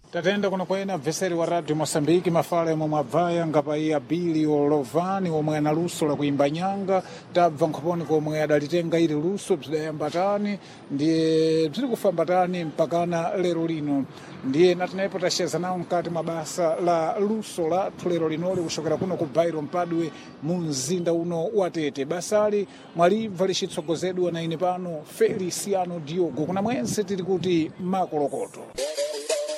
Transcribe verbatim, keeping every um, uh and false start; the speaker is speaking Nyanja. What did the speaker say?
Tatenda kuno kwena mveseri wa Radio Mosambiki mafala yomwe mwabvaya ngapai Abilio Lovani omwe ana luso la kuimba nyanga tabva nkhoponi komwe adalitenga ili luso bzidayambatani ndiye bziri kufambatani mpakana lero lino ndiye natinayepo tasheza nawo mkati mwa basa la luso la lero linoli kushokera kuno ku Bairo Mpadwe mu mzinda uno wa Tete. Basali mwalibva lixitsogozedwa na ine pano Feliciano Diogo kuna mwense tiri kuti makolokoto.